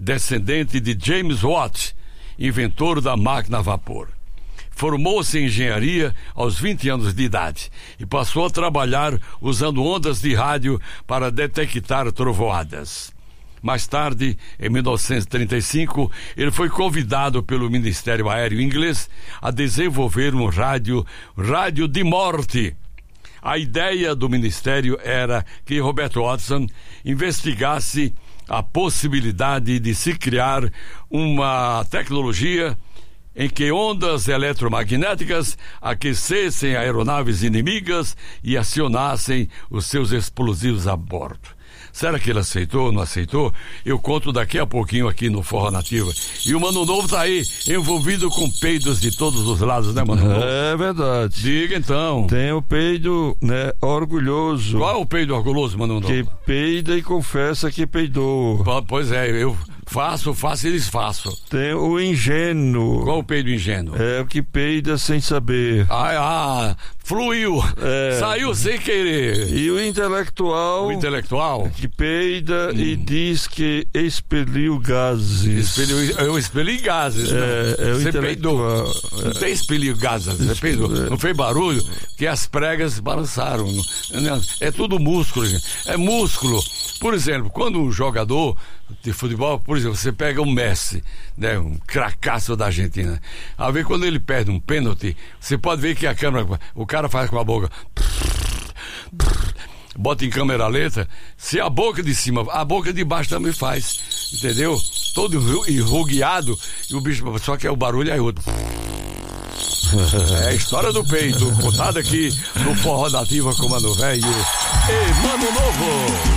descendente de James Watt, inventor da máquina a vapor. Formou-se em engenharia aos 20 anos de idade e passou a trabalhar usando ondas de rádio para detectar trovoadas. Mais tarde, em 1935, ele foi convidado pelo Ministério Aéreo inglês a desenvolver um rádio de morte. A ideia do Ministério era que Robert Watson investigasse a possibilidade de se criar uma tecnologia em que ondas eletromagnéticas aquecessem aeronaves inimigas e acionassem os seus explosivos a bordo. Será que ele aceitou ou não aceitou? Eu conto daqui a pouquinho aqui no Forró Nativa. E o Mano Novo tá aí, envolvido com peidos de todos os lados, né, Mano Novo? É verdade. Diga então. Tem o peido, né, orgulhoso. Qual é o peido orgulhoso, Mano Novo? Que peida e confessa que peidou. Pois é, eu faço e desfaço. Tem o ingênuo. Qual o peido ingênuo? É o que peida sem saber. Fluiu. Saiu sem querer. E o intelectual? O intelectual? Que peida e diz que expeliu gases. Eu expeli gases. Você peidou. Não tem expeliu gases. Você peidou. Não fez barulho, que as pregas balançaram. É tudo músculo, gente. É músculo. Por exemplo, quando um jogador de futebol, por exemplo, você pega um Messi, né, um cracaço da Argentina. A ver, quando ele perde um pênalti, você pode ver que a câmera, o cara faz com a boca, bota em câmera lenta. Se a boca de cima, a boca de baixo também faz, entendeu? Todo enrugueado, e o bicho, só que o barulho é outro. É a história do peito, contada aqui no Forró Nativa com Mano Velho e Mano Novo.